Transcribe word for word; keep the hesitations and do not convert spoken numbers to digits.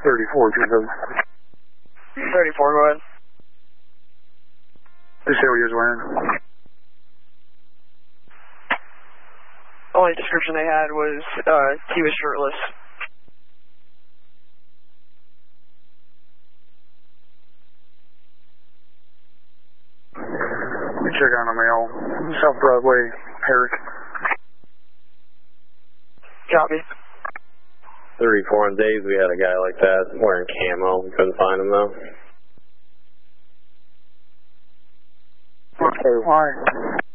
thirty-four, two seven. thirty-four, go ahead. Just say what he was wearing. Only description they had was uh, he was shirtless. Let me check on a male. South Broadway, Herrick. Copy. thirty-four on days, we had a guy like that wearing camo. We couldn't find him though. Why?